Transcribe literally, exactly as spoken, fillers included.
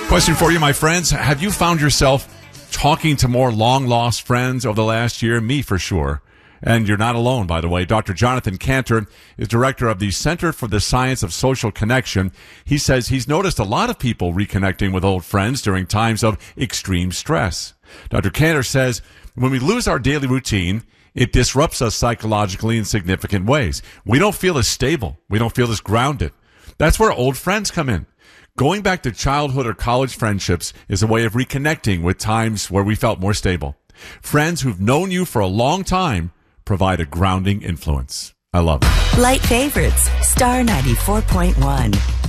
Question for you, my friends. Have you found yourself talking to more long-lost friends over the last year? Me, for sure. And you're not alone, by the way. Doctor Jonathan Cantor is director of the Center for the Science of Social Connection. He says he's noticed a lot of people reconnecting with old friends during times of extreme stress. Doctor Cantor says when we lose our daily routine, it disrupts us psychologically in significant ways. We don't feel as stable. We don't feel as grounded. That's where old friends come in. Going back to childhood or college friendships is a way of reconnecting with times where we felt more stable. Friends who've known you for a long time provide a grounding influence. I love it. Light favorites, Star ninety-four point one.